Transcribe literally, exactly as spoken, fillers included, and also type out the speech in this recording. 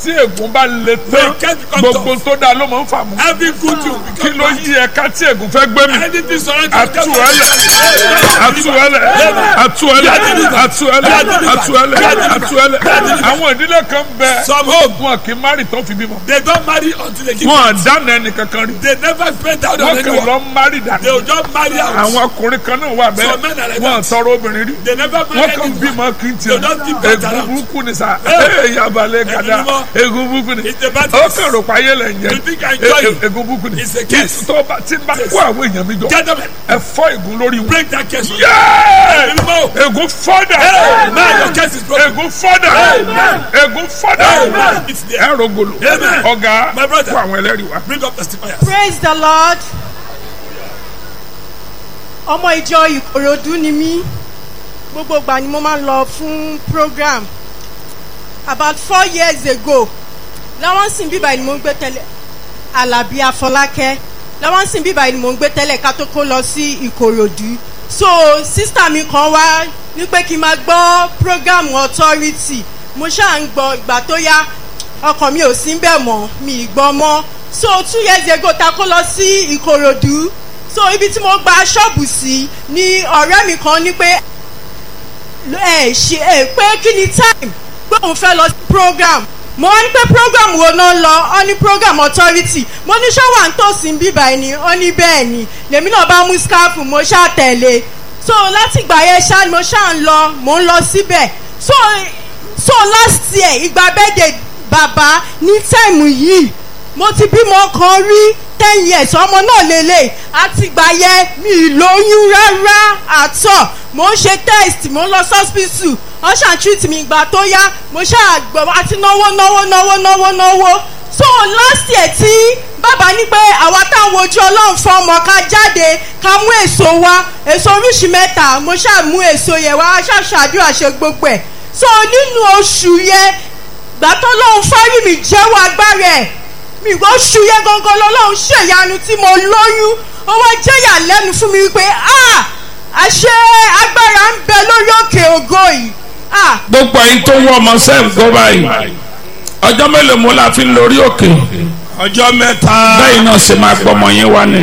tí ègún bá le tán gbogbo tó dáa ló máa ń fà mú. kí ló yí ẹ̀ka tí ègún fẹ́ gbé mi. àtúwẹ́lẹ̀ àtúwẹ́lẹ̀ àtúwẹ́lẹ̀ àtúwẹ́lẹ̀ àtúwẹ́lẹ̀ àtúwẹ́lẹ̀. àwọn ìdílé kan bẹ wọn kì í márì tó fi bímọ. They don't marry until they give wọn dáná ẹnì kankan rí. They never spend out on anyone. wọn kàn lọ márì dànù. They will just marry out. àwọn ọkùnrin kan náà wà bẹ́ẹ̀ wọn tọrọ obìnrin rí. They never marry wọn kàn anyone. bímọ kí n They don't keep that tiẹ̀. around. egun burúkú ni sa yabalẹ̀ kada egun burúkú ni. It's the bad ó kàn rò pa ayé lẹ̀ ń You jẹ think I enjoy it? egun burúkú ni. It's a curse. tó bá tí bá kó àwọn èèyàn mi jọ Gentlemen, ẹ fọ́ ègún lórí wọn. break that curse. Yéé! Amen. ègún fọ́dà. Amen. Your curse is broken. ègún fọ́dà. ègún fọ́dà. Amen. It's there. ẹ rògbòlò. Amen. ọ̀gá My brother. kó àwọn ẹlẹ́rìí wá. Bring up testifiers. Praise the Lord. ọmọ ìjọ Ìkòròdú ni mí gbogbo ìgbà ni mo máa ń lọ fún program about four years ago láwọn sìn bíbá ni mo ń gbé tẹ́lẹ̀ Àlàbí Afọlákẹ́ láwọn sìn bíbá ni mo ń gbé tẹ́lẹ̀ ká tó kó lọ sí Ìkòròdú so sísítà mi kan wá ní pé kí n máa gbọ́ program authority mo ṣáà ń gbọ́ ìgbà tó yá ọkàn mi ò sí bẹ́ẹ̀ mọ́ mi ì gbọ́ mọ́ so two years ago ta kó lọ sí Ìkòròdú so ibi tí mo gba ṣọ́ọ̀bù sí ni ọ̀rẹ́ mi kan ní pé ẹ ṣe ẹ pé kí ni time pé òun fẹ́ lọ sí program mo wá ní pé program wo náà lọ ọ ní program authority mo ní ṣọ́wà ń tòsí ń bíbá ẹni ọ ní bẹ́ẹ̀ ni lèmi náà bá mú scarf mo ṣáà tẹ̀lé so láti ìgbà yẹn ṣáà ni mo ṣáà ń lọ mo ń lọ síbẹ̀ so so last year ìgbà birthday bàbá ní time yìí mo ti bímọ kan rí ten years ọmọ náà lélẹ̀ àti ìgbà yẹn mi ì lóyún rárá àtọ̀ mo ń ṣe test mo ń lọ hospital wọ́n ṣàn treat mi ìgbà tó yá mo ṣàgbọ̀ àti náwó náwó náwó náwó náwó so last year tí bàbá ní pé àwa táwọn ojú ọlọ́run fún ọmọ ká jáde ká mú èso wá èso oríṣi mẹ́ta mo ṣàmú èso yẹn wá ṣàṣàdúrà ṣe gbogbo ẹ̀ so nínú oṣù yẹn gbàtọ́ lọ́hún fárí mi jẹ́wọ́ agbára ẹ̀ mi ò ṣu yẹ gangan lọ́lọ́run ṣèyanu tí mo lóyún ó wá jẹ́yà lẹ́nu fún mi wípé ah àṣẹ agbára ń bẹ lórí òkè ògo yìí ah. gbogbo ẹ̀yin tó wọ ọmọ sẹ́ẹ̀m gbọ́ báyìí ọjọ́ mélòó mo la fi ń lórí òkè ọjọ́ mẹ́ta. bẹ́ẹ̀ náà ṣe máa gbọmọ yín wá ní.